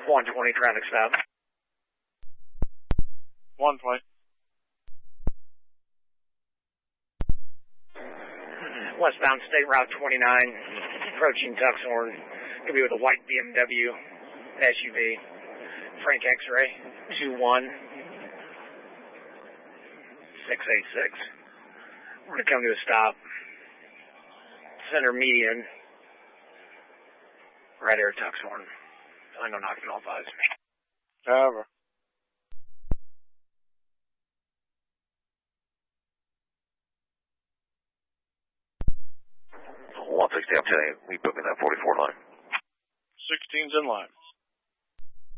120 traffic stop. 120. Westbound State Route 29, approaching Tuxhorn. Could be with a white BMW SUV. Frank X-ray 21686. We're going to come to a stop. Center median. Right here at Tuxhorn. I know knocking all fives. However. One 60 up today. We booked in that 44 line. 16's in line.